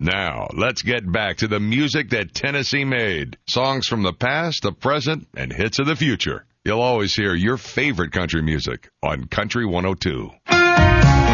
Now, let's get back to the music that Tennessee made. Songs from the past, the present, and hits of the future. You'll always hear your favorite country music on Country 102.